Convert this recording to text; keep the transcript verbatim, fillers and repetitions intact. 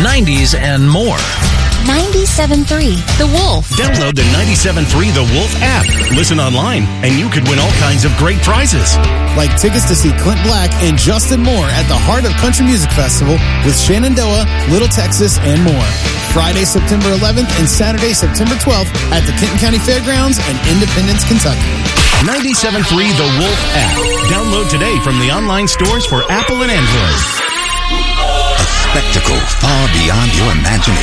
nineties, and more. ninety-seven point three The Wolf. Download the ninety-seven point three The Wolf app. Listen online, and you could win all kinds of great prizes. Like tickets to see Clint Black and Justin Moore at the Heart of Country Music Festival with Shenandoah, Little Texas, and more. Friday, September eleventh and Saturday, September twelfth at the Kenton County Fairgrounds in Independence, Kentucky. ninety-seven point three The Wolf app. Download today from the online stores for Apple and Android. A spectacle far beyond your imagination.